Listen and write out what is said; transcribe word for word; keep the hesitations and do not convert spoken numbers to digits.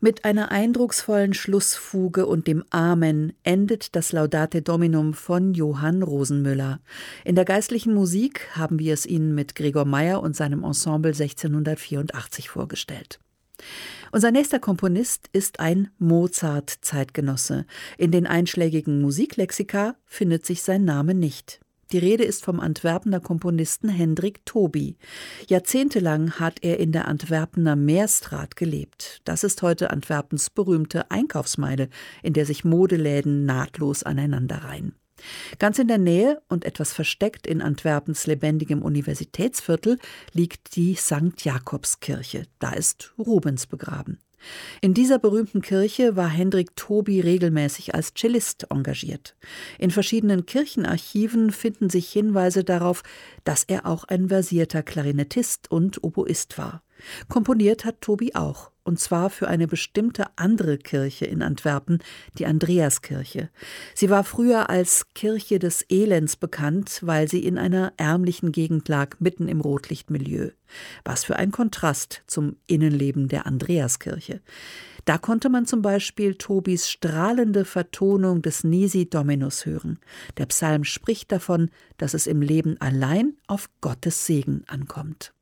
Mit einer eindrucksvollen Schlussfuge und dem Amen endet das Laudate Dominum von Johann Rosenmüller. In der geistlichen Musik haben wir es Ihnen mit Gregor Meyer und seinem Ensemble sechzehnhundertvierundachtzig vorgestellt. Unser nächster Komponist ist ein Mozart-Zeitgenosse. In den einschlägigen Musiklexika findet sich sein Name nicht. Die Rede ist vom Antwerpener Komponisten Hendrik Toby. Jahrzehntelang hat er in der Antwerpener Meerstraat gelebt. Das ist heute Antwerpens berühmte Einkaufsmeile, in der sich Modeläden nahtlos aneinanderreihen. Ganz in der Nähe und etwas versteckt in Antwerpens lebendigem Universitätsviertel liegt die Sankt Jakobskirche. Da ist Rubens begraben. In dieser berühmten Kirche war Hendrik Toby regelmäßig als Cellist engagiert. In verschiedenen Kirchenarchiven finden sich Hinweise darauf, dass er auch ein versierter Klarinettist und Oboist war. Komponiert hat Toby auch, und zwar für eine bestimmte andere Kirche in Antwerpen, die Andreaskirche. Sie war früher als Kirche des Elends bekannt, weil sie in einer ärmlichen Gegend lag, mitten im Rotlichtmilieu. Was für ein Kontrast zum Innenleben der Andreaskirche. Da konnte man zum Beispiel Tobys strahlende Vertonung des Nisi Dominus hören. Der Psalm spricht davon, dass es im Leben allein auf Gottes Segen ankommt.